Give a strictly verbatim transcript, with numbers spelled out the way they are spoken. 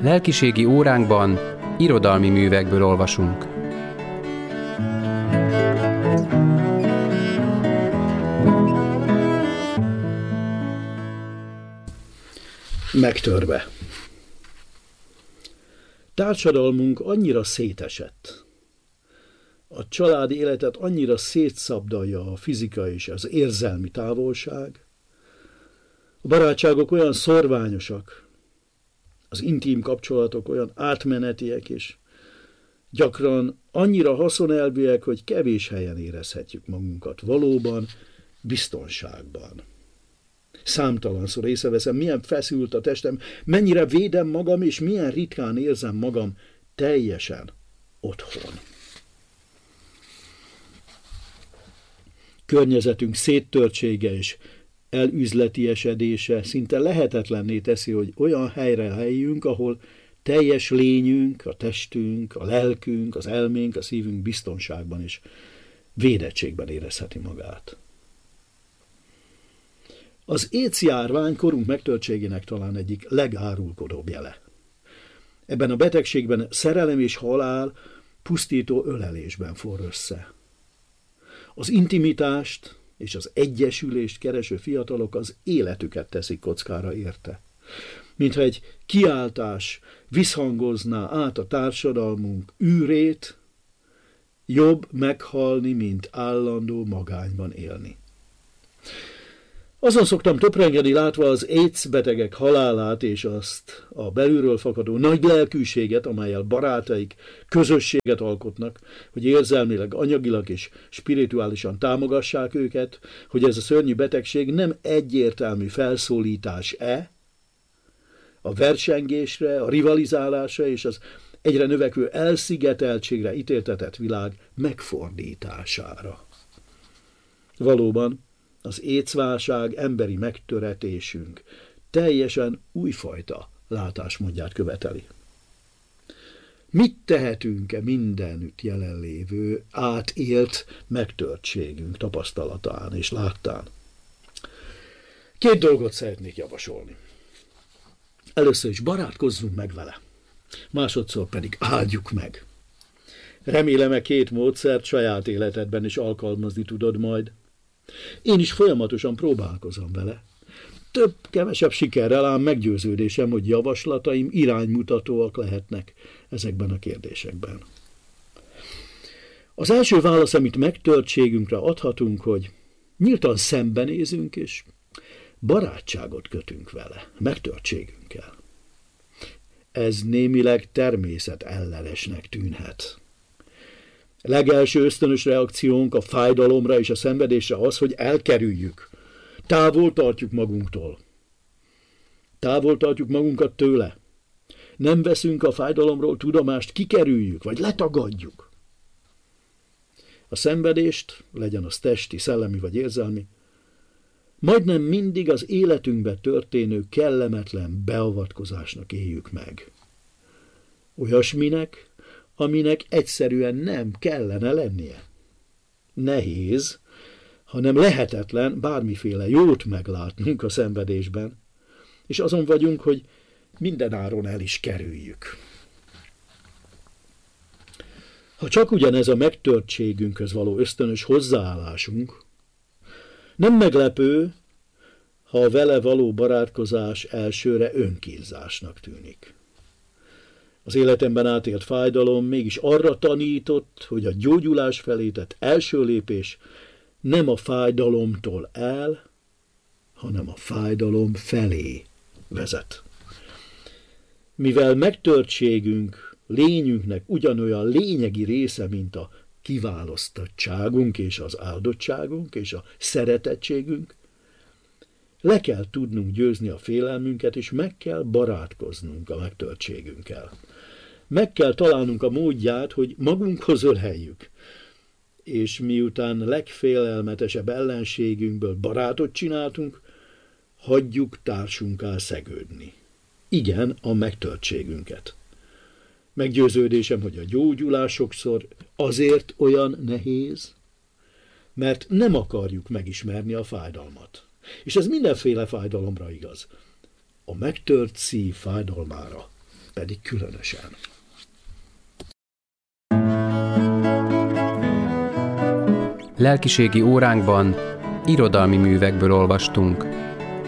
Lelkiségi óránkban irodalmi művekből olvasunk. Megtörve. Társadalmunk annyira szétesett. A családi életet annyira szétszabdalja a fizika és az érzelmi távolság. A barátságok olyan szorványosak, az intim kapcsolatok olyan átmenetiek, és gyakran annyira haszonelvűek, hogy kevés helyen érezhetjük magunkat valóban biztonságban. Számtalanszor észreveszem, milyen feszült a testem, mennyire védem magam, és milyen ritkán érzem magam teljesen otthon. Környezetünk széttörtsége és elüzletiesedése szinte lehetetlenné teszi, hogy olyan helyre helyünk, ahol teljes lényünk, a testünk, a lelkünk, az elménk, a szívünk biztonságban és védettségben érezheti magát. Az AIDS járvány korunk megtörtségének talán egyik legárulkodóbb jele. Ebben a betegségben szerelem és halál pusztító ölelésben forr össze. Az intimitást és az egyesülést kereső fiatalok az életüket teszik kockára érte. Mintha egy kiáltás visszhangozná át a társadalmunk űrét, jobb meghalni, mint állandó magányban élni. Azon szoktam töprengeni, látva az AIDS betegek halálát és azt a belülről fakadó nagy lelkűséget, amellyel barátaik közösséget alkotnak, hogy érzelmileg, anyagilag és spirituálisan támogassák őket, hogy ez a szörnyű betegség nem egyértelmű felszólítás-e a versengésre, a rivalizálásra és az egyre növekvő elszigeteltségre ítéltetett világ megfordítására. Valóban, az AIDS-válság emberi megtöretésünk teljesen újfajta látásmódját követeli. Mit tehetünk-e mindenütt jelenlévő, átélt megtörtségünk tapasztalatán és láttán? Két dolgot szeretnék javasolni. Először is barátkozzunk meg vele, másodszor pedig áldjuk meg. Remélem, e két módszert saját életedben is alkalmazni tudod majd. Én is folyamatosan próbálkozom vele. Több-kevesebb sikerrel, ám meggyőződésem, hogy javaslataim iránymutatóak lehetnek ezekben a kérdésekben. Az első válasz, amit megtörtségünkre adhatunk, hogy nyíltan szembenézünk, és barátságot kötünk vele, megtörtségünkkel. Ez némileg természetellenesnek tűnhet. Legelső ösztönös reakciónk a fájdalomra és a szenvedésre az, hogy elkerüljük. Távol tartjuk magunktól. Távol tartjuk magunkat tőle. Nem veszünk a fájdalomról tudomást, kikerüljük, vagy letagadjuk. A szenvedést, legyen az testi, szellemi vagy érzelmi, majdnem mindig az életünkbe történő kellemetlen beavatkozásnak éljük meg. Olyasminek, aminek egyszerűen nem kellene lennie. Nehéz, hanem lehetetlen bármiféle jót meglátnunk a szenvedésben, és azon vagyunk, hogy mindenáron el is kerüljük. Ha csak ugyanez a megtörtségünkhöz való ösztönös hozzáállásunk, nem meglepő, ha a vele való barátkozás elsőre önkínzásnak tűnik. Az életemben átélt fájdalom mégis arra tanított, hogy a gyógyulás felé tett első lépés nem a fájdalomtól el, hanem a fájdalom felé vezet. Mivel megtörtségünk lényünknek ugyanolyan lényegi része, mint a kiválasztottságunk és az áldottságunk és a szeretettségünk, le kell tudnunk győzni a félelmünket, és meg kell barátkoznunk a megtörtségünkkel. Meg kell találnunk a módját, hogy magunkhoz öleljük, és miután legfélelmetesebb ellenségünkből barátot csináltunk, hagyjuk társunká szegődni. Igen, a megtörtségünket. Meggyőződésem, hogy a gyógyulás sokszor azért olyan nehéz, mert nem akarjuk megismerni a fájdalmat. És ez mindenféle fájdalomra igaz. A megtört szív fájdalmára pedig különösen. Lelkiségi óránkban irodalmi művekből olvastunk.